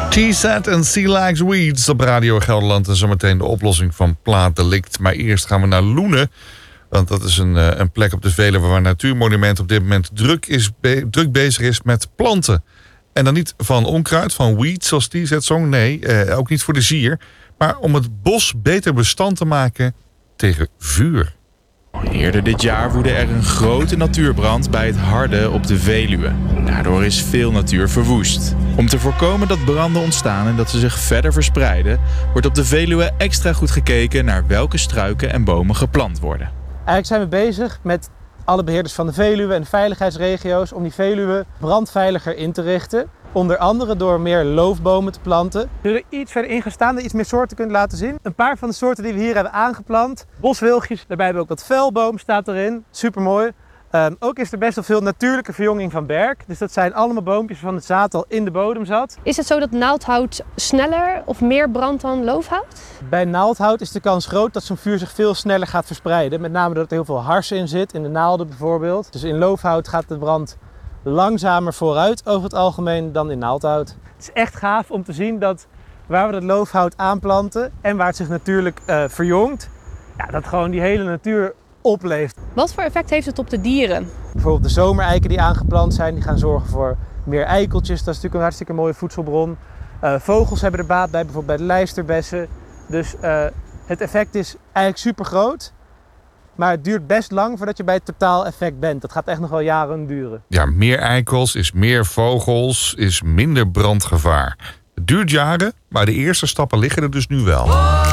T-Set en Sea Likes Weeds op Radio Gelderland. En zometeen de oplossing van plaatdelict. Maar eerst gaan we naar Loenen. Want dat is een plek op de Veluwe waar Natuurmonument op dit moment druk bezig is met planten. En dan niet van onkruid, van weeds zoals T-Set zong. Nee, ook niet voor de zier. Maar om het bos beter bestand te maken tegen vuur. Eerder dit jaar woedde er een grote natuurbrand bij het Harde op de Veluwe. Daardoor is veel natuur verwoest. Om te voorkomen dat branden ontstaan en dat ze zich verder verspreiden, wordt op de Veluwe extra goed gekeken naar welke struiken en bomen geplant worden. Eigenlijk zijn we bezig met alle beheerders van de Veluwe en de veiligheidsregio's om die Veluwe brandveiliger in te richten. Onder andere door meer loofbomen te planten. We zullen er iets verder in gaan staan en iets meer soorten kunnen laten zien. Een paar van de soorten die we hier hebben aangeplant. Boswilgjes, daarbij hebben we ook wat velboom staat erin. Supermooi. Ook is er best wel veel natuurlijke verjonging van berk. Dus dat zijn allemaal boompjes waarvan het zaad al in de bodem zat. Is het zo dat naaldhout sneller of meer brandt dan loofhout? Bij naaldhout is de kans groot dat zo'n vuur zich veel sneller gaat verspreiden. Met name doordat er heel veel hars in zit, in de naalden bijvoorbeeld. Dus in loofhout gaat de brand langzamer vooruit over het algemeen dan in naaldhout. Het is echt gaaf om te zien dat waar we dat loofhout aanplanten en waar het zich natuurlijk verjongt, ja, dat gewoon die hele natuur opleeft. Wat voor effect heeft het op de dieren? Bijvoorbeeld de zomereiken die aangeplant zijn, die gaan zorgen voor meer eikeltjes. Dat is natuurlijk een hartstikke mooie voedselbron. Vogels hebben er baat bij, bijvoorbeeld bij de lijsterbessen. Dus het effect is eigenlijk super groot. Maar het duurt best lang voordat je bij het totaal effect bent. Dat gaat echt nog wel jaren duren. Ja, meer eikels is meer vogels, is minder brandgevaar. Het duurt jaren, maar de eerste stappen liggen er dus nu wel.